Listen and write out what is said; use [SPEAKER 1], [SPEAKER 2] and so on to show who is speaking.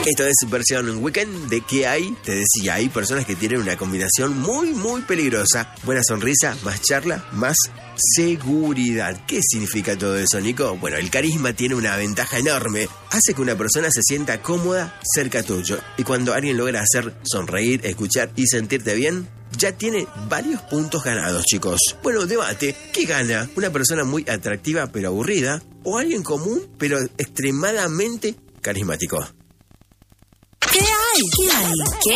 [SPEAKER 1] Esto es versión weekend de ¿Qué hay? Te decía, hay personas que tienen una combinación muy peligrosa. Buena sonrisa, más charla, más seguridad. ¿Qué significa todo eso, Nico? Bueno, el carisma tiene una ventaja enorme. Hace que una persona se sienta cómoda cerca tuyo. Y cuando alguien logra hacer sonreír, escuchar y sentirte bien, ya tiene varios puntos ganados, chicos. Bueno, debate. ¿Qué gana? ¿Una persona muy atractiva pero aburrida? ¿O alguien común pero extremadamente carismático?
[SPEAKER 2] ¿Qué hay? ¿Qué hay? ¿Qué